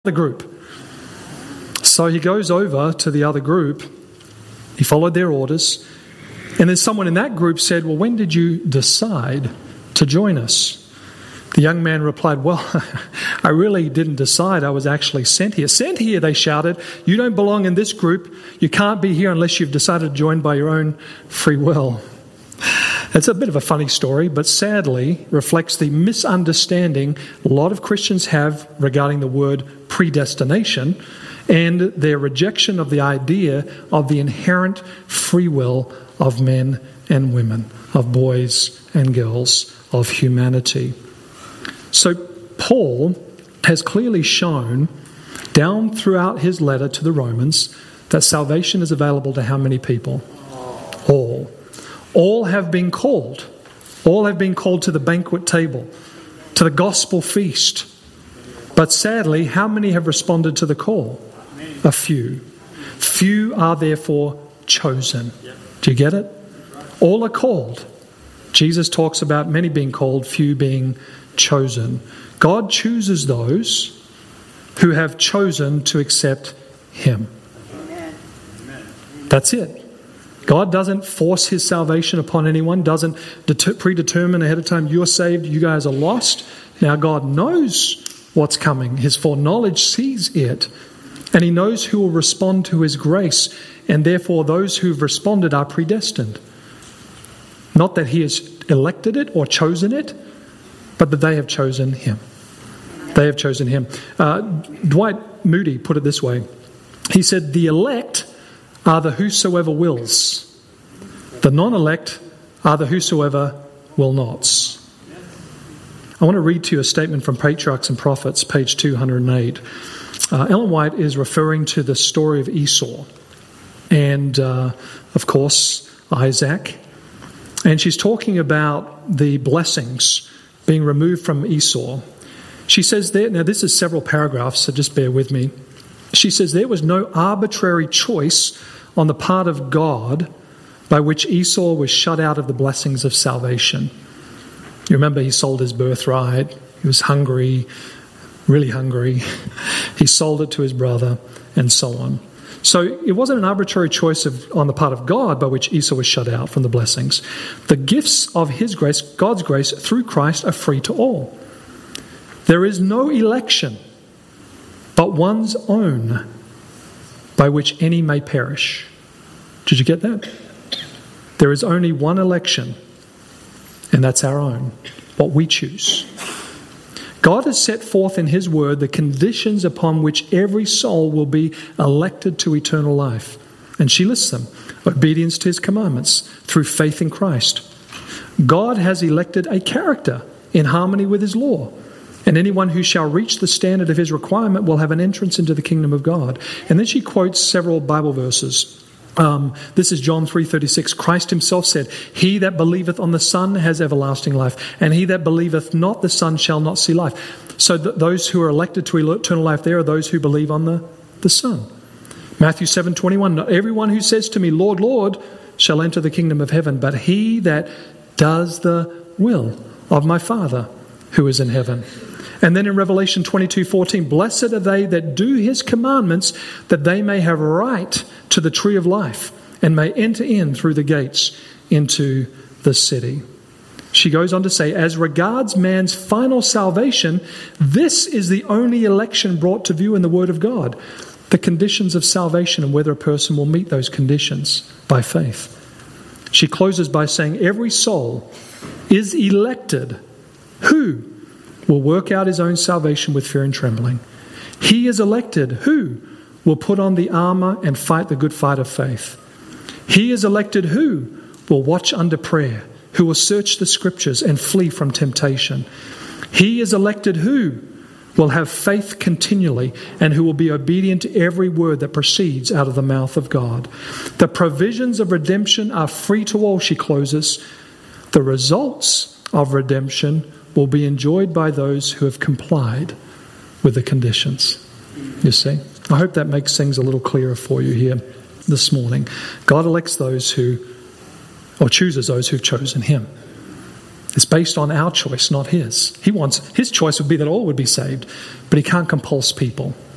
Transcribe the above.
the group. So he goes over to the other group. He followed their orders. And then someone in that group said, well, when did you decide to join us? The young man replied, well, I really didn't decide. I was actually sent here. Sent here, they shouted. You don't belong in this group. You can't be here unless you've decided to join by your own free will. It's a bit of a funny story, but sadly reflects the misunderstanding a lot of Christians have regarding the word predestination and their rejection of the idea of the inherent free will of men and women, of boys and girls, of humanity. So Paul has clearly shown down throughout his letter to the Romans that salvation is available to how many people? All. All have been called. All have been called to the banquet table, to the gospel feast. But sadly, how many have responded to the call? A few. Few are therefore chosen. Do you get it? All are called. Jesus talks about many being called, few being chosen. God chooses those who have chosen to accept Him. That's it. God doesn't force His salvation upon anyone, doesn't predetermine ahead of time, you're saved, you guys are lost. Now God knows what's coming. His foreknowledge sees it. And He knows who will respond to His grace. And therefore those who've responded are predestined. Not that He has elected it or chosen it, but that they have chosen Him. They have chosen Him. Dwight Moody put it this way. He said, the elect are the whosoever wills. The non-elect are the whosoever will nots. I want to read to you a statement from Patriarchs and Prophets, page 208. Ellen White is referring to the story of Esau and, of course, Isaac. And she's talking about the blessings being removed from Esau. She says there, now this is several paragraphs, so just bear with me. She says there was no arbitrary choice on the part of God by which Esau was shut out of the blessings of salvation. You remember he sold his birthright. He was hungry, really hungry. He sold it to his brother and so on. So it wasn't an arbitrary choice on the part of God by which Esau was shut out from the blessings. The gifts of His grace, God's grace, through Christ are free to all. There is no election but one's own by which any may perish. Did you get that? There is only one election, and that's our own, what we choose. God has set forth in His word the conditions upon which every soul will be elected to eternal life. And she lists them. Obedience to His commandments through faith in Christ. God has elected a character in harmony with His law. And anyone who shall reach the standard of His requirement will have an entrance into the kingdom of God. And then she quotes several Bible verses. This is John 3:36. Christ Himself said, he that believeth on the Son has everlasting life, and he that believeth not the Son shall not see life. So those who are elected to eternal life there are those who believe on the Son. Matthew 7:21. Not everyone who says to me, Lord, Lord, shall enter the kingdom of heaven, but he that does the will of my Father who is in heaven. And then in Revelation 22:14, blessed are they that do His commandments, that they may have right to the tree of life and may enter in through the gates into the city. She goes on to say, as regards man's final salvation, this is the only election brought to view in the Word of God. The conditions of salvation and whether a person will meet those conditions by faith. She closes by saying, every soul is elected who will work out his own salvation with fear and trembling. He is elected who will put on the armor and fight the good fight of faith. He is elected who will watch under prayer, who will search the scriptures and flee from temptation. He is elected who will have faith continually and who will be obedient to every word that proceeds out of the mouth of God. The provisions of redemption are free to all, she closes. The results of redemption will be enjoyed by those who have complied with the conditions. You see? I hope that makes things a little clearer for you here this morning. God elects those or chooses those who've chosen Him. It's based on our choice, not His. His choice would be that all would be saved, but He can't compulse people.